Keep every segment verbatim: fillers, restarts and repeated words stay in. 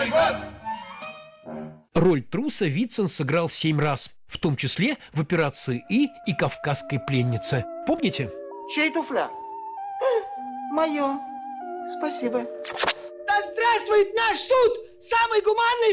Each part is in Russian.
Новый год! Роль труса Вицин сыграл семь раз, в том числе в «Операции И» и «Кавказской пленнице». Помните? Чей туфля? Мое. Спасибо. Да здравствует наш суд! Самый гуманный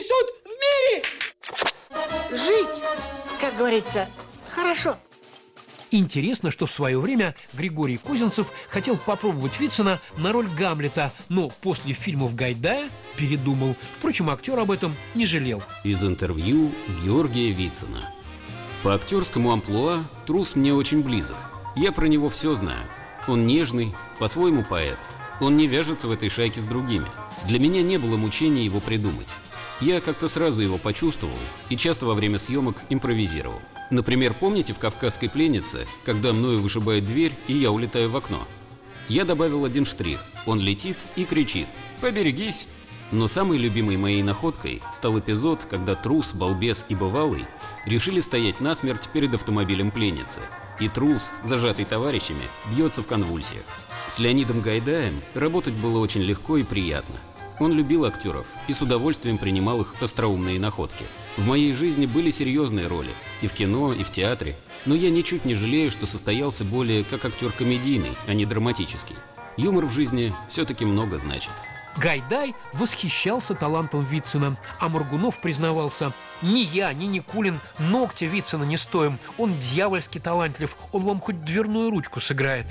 суд в мире! Жить, как говорится, хорошо. Интересно, что в свое время Григорий Козинцев хотел попробовать Вицина на роль Гамлета, но после фильмов Гайдая передумал. Впрочем, актер об этом не жалел. Из интервью Георгия Вицина. По актерскому амплуа трус мне очень близок. Я про него все знаю. Он нежный, по-своему поэт. Он не вяжется в этой шайке с другими. Для меня не было мучения его придумать. Я как-то сразу его почувствовал и часто во время съемок импровизировал. Например, помните в «Кавказской пленнице», когда мною вышибает дверь и я улетаю в окно? Я добавил один штрих. Он летит и кричит: «Поберегись!». Но самой любимой моей находкой стал эпизод, когда трус, балбес и бывалый решили стоять насмерть перед автомобилем пленницы. И трус, зажатый товарищами, бьется в конвульсиях. С Леонидом Гайдаем работать было очень легко и приятно. Он любил актеров и с удовольствием принимал их остроумные находки. В моей жизни были серьезные роли и в кино, и в театре, но я ничуть не жалею, что состоялся более как актер комедийный, а не драматический. Юмор в жизни все-таки много значит. Гайдай восхищался талантом Вицина, а Моргунов признавался: «Ни я, ни Никулин ногтя Вицина не стоим. Он дьявольски талантлив, он вам хоть дверную ручку сыграет».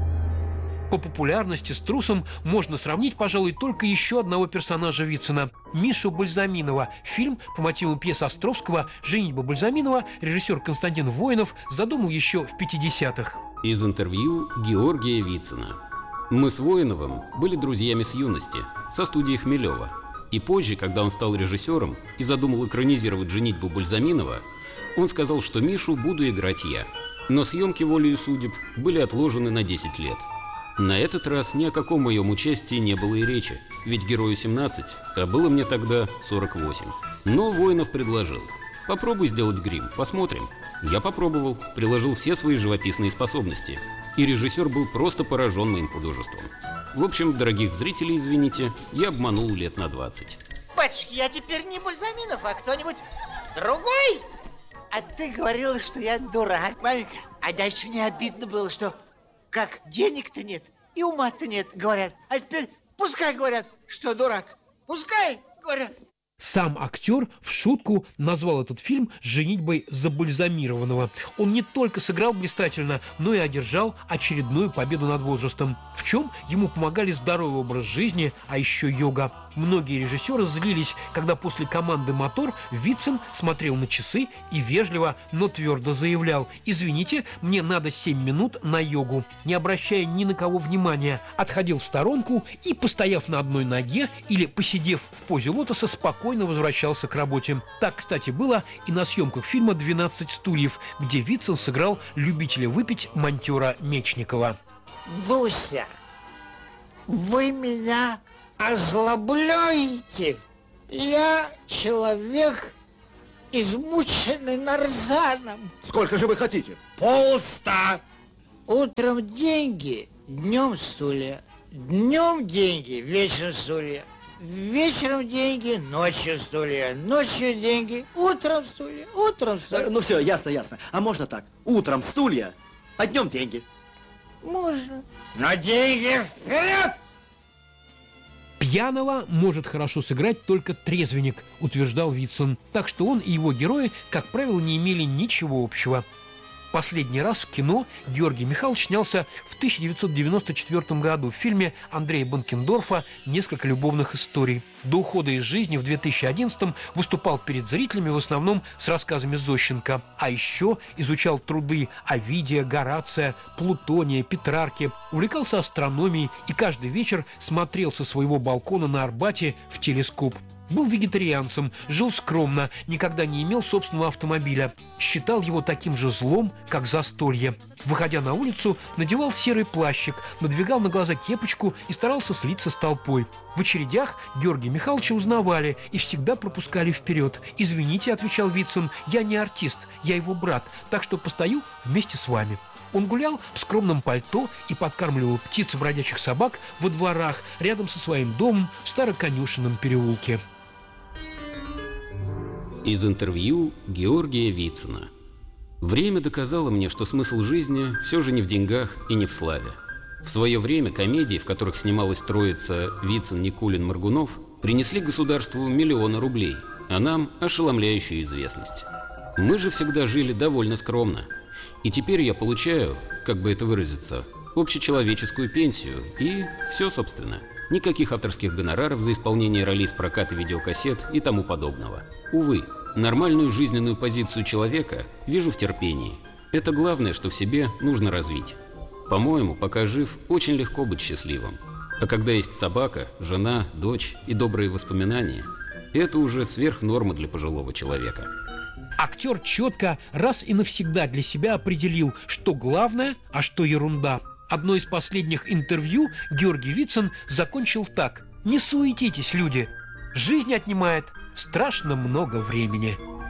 По популярности с трусом можно сравнить, пожалуй, только еще одного персонажа Вицина – Мишу Бальзаминова. Фильм по мотивам пьесы Островского «Женитьба Бальзаминова» режиссер Константин Воинов задумал еще в пятидесятых. Из интервью Георгия Вицина. Мы с Воиновым были друзьями с юности, со студии Хмелева. И позже, когда он стал режиссером и задумал экранизировать «Женитьбу Бальзаминова», он сказал, что Мишу буду играть я. Но съемки волею судеб были отложены на десять лет. На этот раз ни о каком моем участии не было и речи, ведь герою семнадцать, а было мне тогда сорок восемь. Но Воинов предложил: попробуй сделать грим, посмотрим. Я попробовал, приложил все свои живописные способности, и режиссер был просто поражен моим художеством. В общем, дорогих зрителей, извините, я обманул лет на двадцать. Батюшки, я теперь не Бальзаминов, а кто-нибудь другой? А ты говорила, что я дурак, маменька. А дальше мне обидно было, что как денег-то нет и ума-то нет, говорят. А теперь пускай говорят, что дурак. Пускай говорят. Сам актер в шутку назвал этот фильм «Женитьбой забальзамированного». Он не только сыграл блистательно, но и одержал очередную победу над возрастом, в чем ему помогали здоровый образ жизни, а еще йога. Многие режиссеры злились, когда после команды «Мотор» Вицин смотрел на часы и вежливо, но твердо заявлял: «Извините, мне надо семь минут на йогу». Не обращая ни на кого внимания, отходил в сторонку и, постояв на одной ноге или посидев в позе лотоса, спокойно возвращался к работе. Так, кстати, было и на съемках фильма «двенадцать стульев», где Вицин сыграл любителя выпить монтера Мечникова. Дуся, вы меня озлобляете. Я человек, измученный нарзаном. Сколько же вы хотите? Полста. Утром деньги, днем стулья. Днем деньги, вечером стулья. Вечером деньги, ночью стулья. Ночью деньги, утром стулья. Утром стулья. Ну все, ясно, ясно. А можно так? Утром стулья, а днем деньги. Можно. Но деньги вперед! Пьяного может хорошо сыграть только трезвенник, утверждал Вицин. Так что он и его герои, как правило, не имели ничего общего. Последний раз в кино Георгий Михайлович снялся в тысяча девятьсот девяносто четвёртом году в фильме Андрея Бенкендорфа «Несколько любовных историй». До ухода из жизни в две тысячи одиннадцатом выступал перед зрителями в основном с рассказами Зощенко. А еще изучал труды Овидия, Горация, Плутония, Петрарки, увлекался астрономией и каждый вечер смотрел со своего балкона на Арбате в телескоп. Был вегетарианцем, жил скромно, никогда не имел собственного автомобиля. Считал его таким же злом, как застолье. Выходя на улицу, надевал серый плащик, надвигал на глаза кепочку и старался слиться с толпой. В очередях Георгия Михайловича узнавали и всегда пропускали вперед. «Извините», — отвечал Вицин, — «я не артист, я его брат, так что постою вместе с вами». Он гулял в скромном пальто и подкармливал птиц и бродячих собак во дворах рядом со своим домом в Староконюшенном переулке. Из интервью Георгия Вицина. Время доказало мне, что смысл жизни все же не в деньгах и не в славе. В свое время комедии, в которых снималась троица Вицин, Никулин, Моргунов, принесли государству миллионы рублей, а нам ошеломляющую известность. Мы же всегда жили довольно скромно. И теперь я получаю, как бы это выразиться, общечеловеческую пенсию и все, собственно. Никаких авторских гонораров за исполнение ролей с проката видеокассет и тому подобного. Увы, нормальную жизненную позицию человека вижу в терпении. Это главное, что в себе нужно развить. По-моему, пока жив, очень легко быть счастливым. А когда есть собака, жена, дочь и добрые воспоминания, это уже сверх нормы для пожилого человека. Актер четко раз и навсегда для себя определил, что главное, а что ерунда. Одно из последних интервью Георгий Вицин закончил так: «Не суетитесь, люди, жизнь отнимает страшно много времени».